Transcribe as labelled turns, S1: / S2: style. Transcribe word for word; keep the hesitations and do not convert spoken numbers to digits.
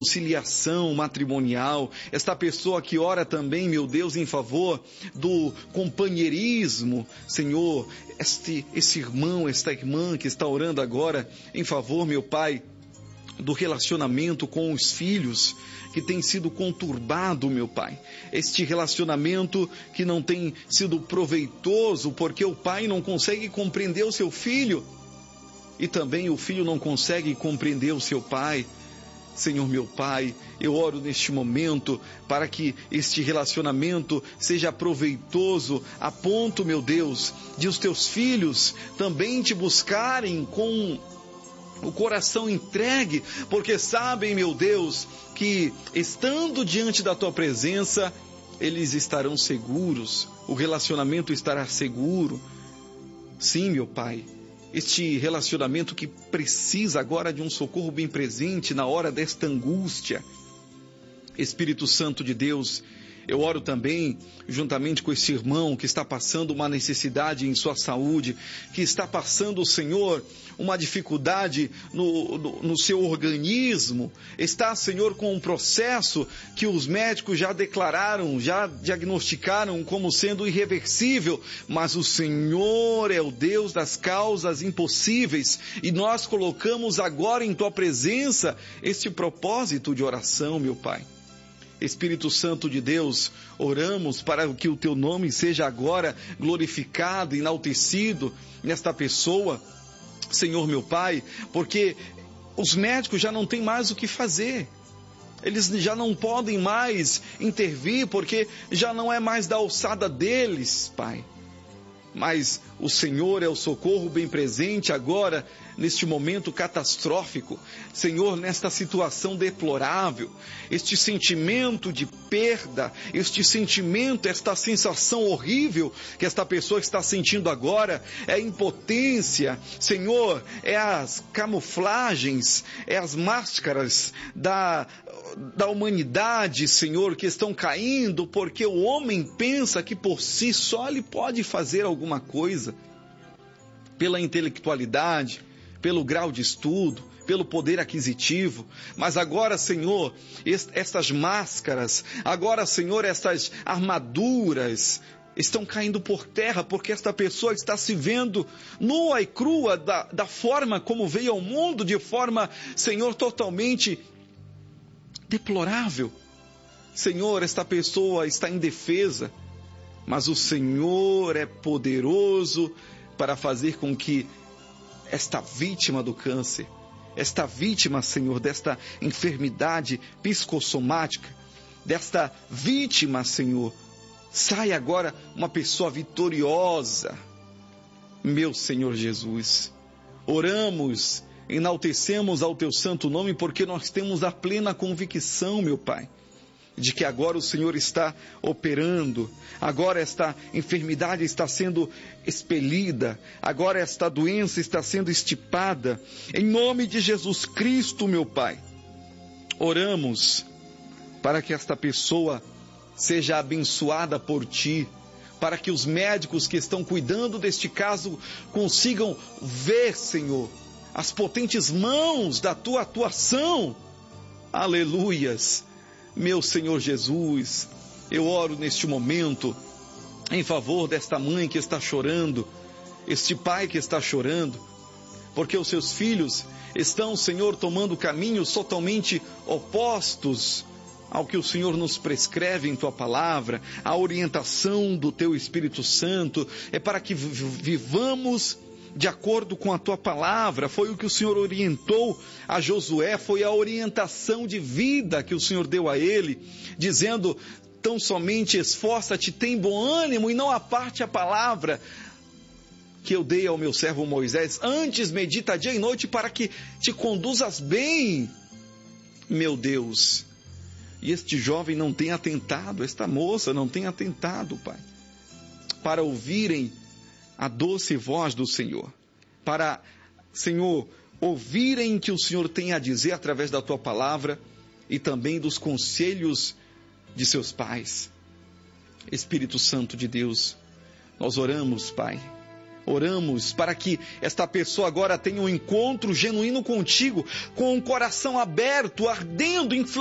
S1: conciliação matrimonial, esta pessoa que ora também, meu Deus, em favor do companheirismo, Senhor, este, esse irmão, esta irmã que está orando agora em favor, meu Pai, do relacionamento com os filhos, que tem sido conturbado, meu Pai. Este relacionamento que não tem sido proveitoso, porque o pai não consegue compreender o seu filho, e também o filho não consegue compreender o seu pai. Senhor meu Pai, eu oro neste momento para que este relacionamento seja proveitoso, a ponto, meu Deus, de os teus filhos também te buscarem com o coração entregue, porque sabem, meu Deus, que estando diante da tua presença, eles estarão seguros, o relacionamento estará seguro. Sim, meu Pai, este relacionamento que precisa agora de um socorro bem presente na hora desta angústia. Espírito Santo de Deus, eu oro também, juntamente com esse irmão que está passando uma necessidade em sua saúde, que está passando, Senhor, uma dificuldade no, no, no seu organismo, está, Senhor, com um processo que os médicos já declararam, já diagnosticaram como sendo irreversível, mas o Senhor é o Deus das causas impossíveis, e nós colocamos agora em Tua presença este propósito de oração, meu Pai. Espírito Santo de Deus, oramos para que o Teu nome seja agora glorificado, enaltecido nesta pessoa, Senhor meu Pai, porque os médicos já não têm mais o que fazer, eles já não podem mais intervir, porque já não é mais da alçada deles, Pai. Mas o Senhor é o socorro bem presente agora, neste momento catastrófico. Senhor, nesta situação deplorável, este sentimento de perda, este sentimento, esta sensação horrível que esta pessoa está sentindo agora, é a impotência, Senhor, é as camuflagens, é as máscaras da... da humanidade, Senhor, que estão caindo, porque o homem pensa que por si só ele pode fazer alguma coisa, pela intelectualidade, pelo grau de estudo, pelo poder aquisitivo, mas agora, Senhor, estas máscaras, agora, Senhor, estas armaduras estão caindo por terra, porque esta pessoa está se vendo nua e crua da, da forma como veio ao mundo, de forma, Senhor, totalmente deplorável. Senhor, esta pessoa está indefesa, mas o Senhor é poderoso para fazer com que esta vítima do câncer, esta vítima, Senhor, desta enfermidade psicossomática, desta vítima, Senhor, saia agora uma pessoa vitoriosa. Meu Senhor Jesus, oramos, enaltecemos ao Teu santo nome, porque nós temos a plena convicção, meu Pai, de que agora o Senhor está operando, agora esta enfermidade está sendo expelida, agora esta doença está sendo extirpada, em nome de Jesus Cristo, meu Pai. Oramos para que esta pessoa seja abençoada por Ti, para que os médicos que estão cuidando deste caso consigam ver, Senhor, as potentes mãos da Tua atuação. Aleluias. Meu Senhor Jesus, eu oro neste momento em favor desta mãe que está chorando, este pai que está chorando, porque os seus filhos estão, Senhor, tomando caminhos totalmente opostos ao que o Senhor nos prescreve em Tua palavra. A orientação do Teu Espírito Santo é para que vivamos de acordo com a Tua palavra. Foi o que o Senhor orientou a Josué, foi a orientação de vida que o Senhor deu a ele, dizendo: tão somente esforça-te, tem bom ânimo e não aparte a palavra que eu dei ao meu servo Moisés, antes medita dia e noite para que te conduzas bem. Meu Deus, e este jovem não tem atentado, esta moça não tem atentado, Pai, para ouvirem a doce voz do Senhor, para, Senhor, ouvirem o que o Senhor tem a dizer através da Tua palavra e também dos conselhos de seus pais. Espírito Santo de Deus, nós oramos, Pai, Oramos para que esta pessoa agora tenha um encontro genuíno contigo, com o coração aberto, ardendo, inflamado,